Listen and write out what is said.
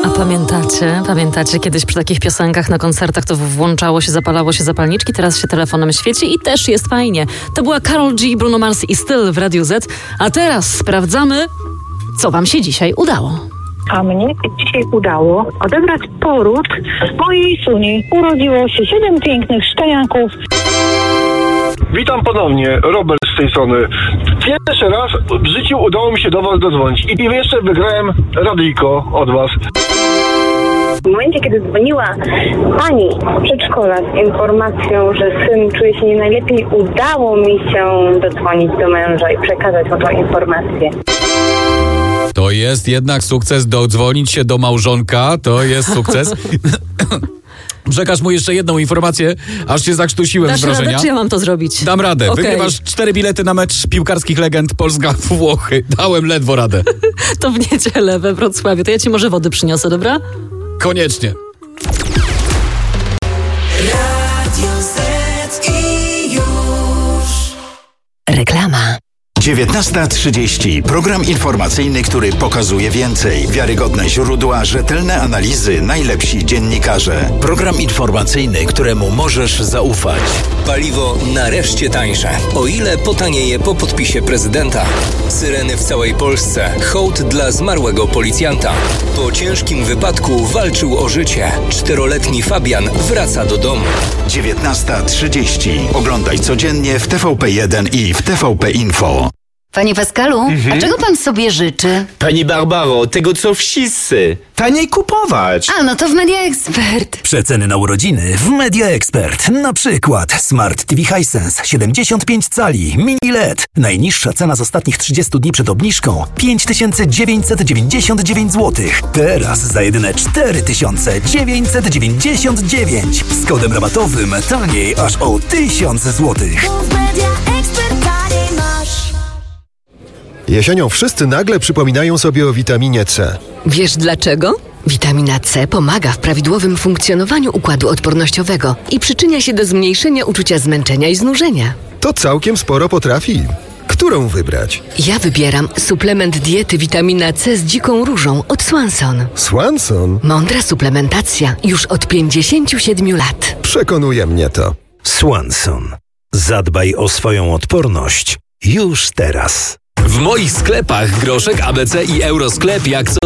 A pamiętacie kiedyś przy takich piosenkach na koncertach to włączało się, zapalało się zapalniczki, teraz się telefonem świeci i też jest fajnie. To była Karol G, Bruno Mars i Styl w Radiu Z, a teraz sprawdzamy, co wam się dzisiaj udało. A mnie dzisiaj udało odebrać poród mojej Suni. Urodziło się 7 pięknych szczeniaków. Witam ponownie, Robert z tej strony. Pierwszy raz w życiu udało mi się do was dodzwonić i jeszcze wygrałem radyjko od was. W momencie, kiedy dzwoniła pani z przedszkola z informacją, że syn czuje się nie najlepiej, udało mi się dodzwonić do męża i przekazać mu tą informację. To jest jednak sukces, dodzwonić się do małżonka, to jest sukces. Przekaż mu jeszcze jedną informację, aż się zakrztusiłem z wrażenia. Radę, czy ja mam to zrobić? Dam radę. Okay. Wygrywasz 4 bilety na mecz piłkarskich legend Polska-Włochy. Dałem ledwo radę. To w niedzielę we Wrocławiu. To ja ci może wody przyniosę, dobra? Koniecznie. Radio Z i już. Reklama. 19:30. Program informacyjny, który pokazuje więcej. Wiarygodne źródła, rzetelne analizy, najlepsi dziennikarze. Program informacyjny, któremu możesz zaufać. Paliwo nareszcie tańsze. O ile potanieje po podpisie prezydenta. Syreny w całej Polsce. Hołd dla zmarłego policjanta. Po ciężkim wypadku walczył o życie. 4-letni Fabian wraca do domu. 19:30. Oglądaj codziennie w TVP1 i w TVP Info. Panie Pascalu, a czego pan sobie życzy? Pani Barbaro, tego co wszyscy. Taniej kupować. A, no to w Media Expert. Przeceny na urodziny w Media Expert. Na przykład Smart TV Hisense 75 cali, mini LED. Najniższa cena z ostatnich 30 dni przed obniżką 5999 zł. Teraz za jedyne 4999. Z kodem rabatowym taniej aż o 1000 zł. Jesienią wszyscy nagle przypominają sobie o witaminie C. Wiesz dlaczego? Witamina C pomaga w prawidłowym funkcjonowaniu układu odpornościowego i przyczynia się do zmniejszenia uczucia zmęczenia i znużenia. To całkiem sporo potrafi. Którą wybrać? Ja wybieram suplement diety witamina C z dziką różą od Swanson. Swanson? Mądra suplementacja już od 57 lat. Przekonuje mnie to. Swanson. Zadbaj o swoją odporność już teraz. W moich sklepach groszek ABC i Eurosklep jak co